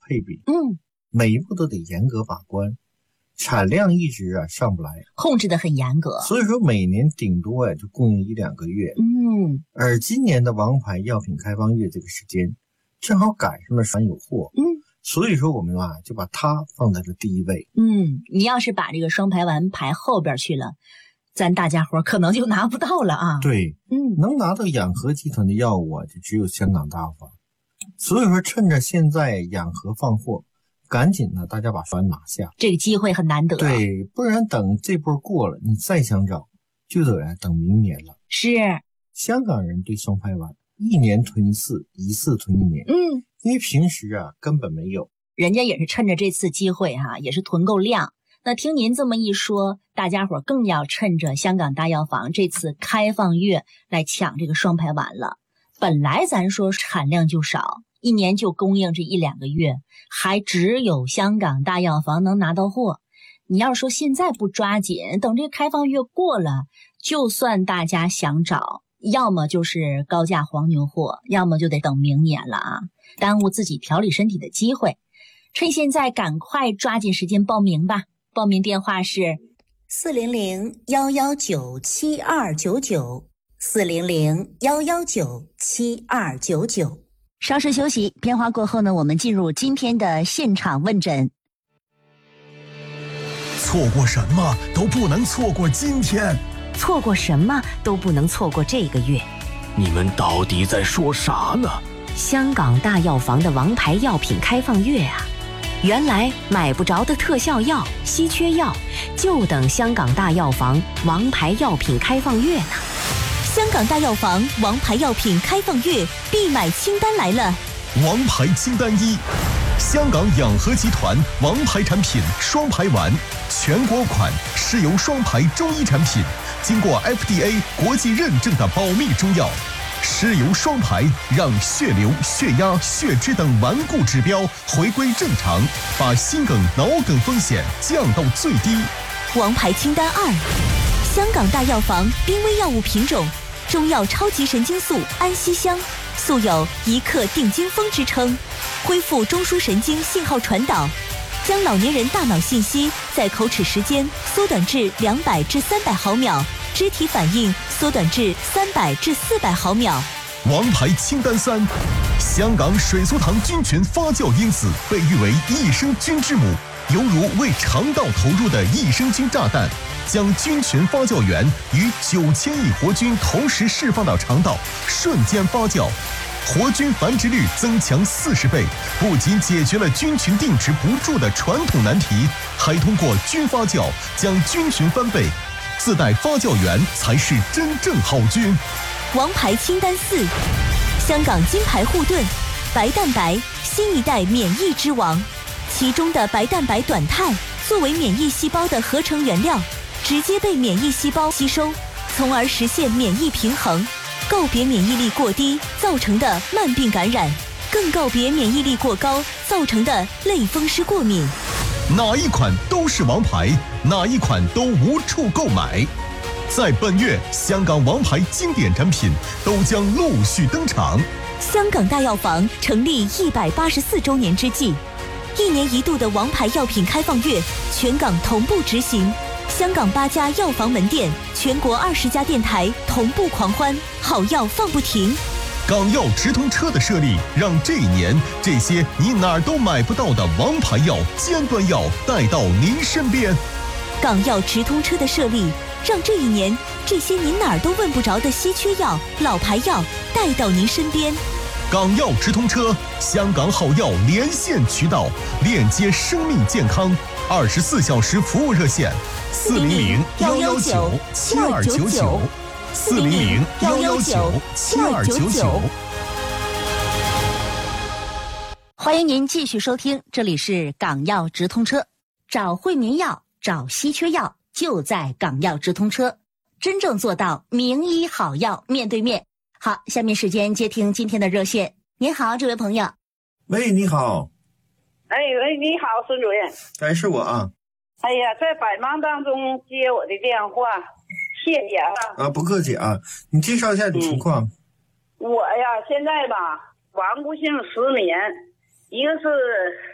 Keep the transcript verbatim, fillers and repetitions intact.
配比， 嗯， 每一步都得严格把关，产量一直啊上不来， 控制得很严格， 所以说每年顶多啊就供应一两个月。 嗯， 而今年的王牌药品开放月这个时间，正好赶上了双有货， 嗯， 所以说我们啊就把它放在了第一位。 嗯，你要是把这个双排丸排后边去了，咱大家伙可能就拿不到了啊。 对， 嗯， 能拿到养和集团的药物啊，就只有香港大药房。所以说，趁着现在养和放货，赶紧呢，大家把双拿下。 这个机会很难得。 对，不然等这波过了，你再想找，就得等明年了。 是， 香港人对双排丸一年囤一次，一次囤一年。 嗯， 因为平时啊根本没有。 人家也是趁着这次机会哈、啊，也是囤够量。那听您这么一说，大家伙更要趁着香港大药房这次开放月来抢这个双排丸了。本来咱说产量就少，一年就供应这一两个月，还只有香港大药房能拿到货。你要说现在不抓紧，等这个开放月过了，就算大家想找，要么就是高价黄牛货，要么就得等明年了啊，耽误自己调理身体的机会。趁现在赶快抓紧时间报名吧，报名电话是四零零幺幺九七二九九，四零零幺幺九七二九九。 稍事休息，片花过后呢，我们进入今天的现场问诊。 错过什么都不能错过今天， 错过什么都不能错过这个月。 你们到底在说啥呢？ 香港大药房的王牌药品开放月啊，原来买不着的特效药、稀缺药，就等香港大药房王牌药品开放月呢。 香港大药房王牌药品开放月必买清单来了。 王牌清单一，香港养和集团王牌产品双排丸，全国款是由双排中医产品，经过 F D A 国际认证的保密中药。是由双排让血流、血压、血脂等顽固指标回归正常，把心梗、脑梗风险降到最低。 王牌清单二，香港大药房濒危药物品种中药超级神经素安息香，素有一克定惊风之称，恢复中枢神经信号传导，将老年人大脑信息在口齿时间缩短至两百至三百毫秒，肢体反应缩短至三百至四百毫秒。 王牌清单三，香港水苏糖菌群发酵因子被誉为益生菌之母，犹如为肠道投入的益生菌炸弹，将菌群发酵源与九千亿活菌同时释放到肠道，瞬间发酵，活菌繁殖率增强四十倍，不仅解决了菌群定植不住的传统难题，还通过菌发酵将菌群翻倍。自带发酵源才是真正好菌。 王牌清单四，香港金牌护盾白蛋白，新一代免疫之王，其中的白蛋白短肽作为免疫细胞的合成原料，直接被免疫细胞吸收，从而实现免疫平衡，告别免疫力过低造成的慢病感染，更告别免疫力过高造成的类风湿过敏。 哪一款都是王牌，哪一款都无处购买。在本月，香港王牌经典产品都将陆续登场。 香港大药房成立一百八十四周年之际，一年一度的王牌药品开放月，全港同步执行。香港八家药房门店，全国二十家电台同步狂欢，好药放不停。 港药直通车的设立，让这一年这些你哪儿都买不到的王牌药、尖端药带到您身边。 港药直通车的设立，让这一年这些您哪儿都问不着的稀缺药、老牌药带到您身边。 港药直通车，香港好药连线渠道，链接生命健康，二十四小时服务热线：四零零幺幺九七二九九。四零零幺幺九七二九九。 欢迎您继续收听，这里是港药直通车，找惠民药，找稀缺药，就在港药直通车，真正做到名医好药面对面。好，下面时间接听今天的热线。您好，这位朋友。 喂，你好。 哎喂，你好，孙主任。 哎，是我啊。 哎呀，在百忙当中接我的电话，谢谢啊。 啊，不客气啊。你介绍一下你情况。 嗯、我呀，现在吧，顽固性失眠，一个是